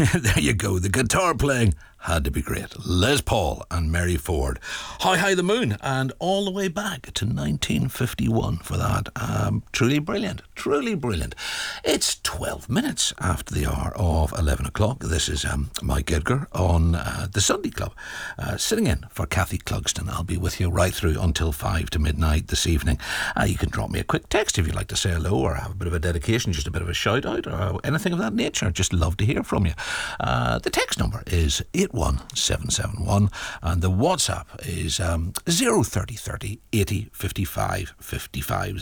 There you go. The guitar playing had to be great. Les Paul and Mary Ford. Hi the Moon, and all the way back to 1951 for that. Truly brilliant. It's 12 minutes after the hour of 11 o'clock. This is Mike Edgar on the Sunday Club, sitting in for Kathy Clugston. I'll be with you right through until 5 to midnight this evening. You can drop me a quick text if you'd like to say hello or have a bit of a dedication, just a bit of a shout out or anything of that nature. Just love to hear from you. The text number is 81771 and the WhatsApp is 03030 80 55 55.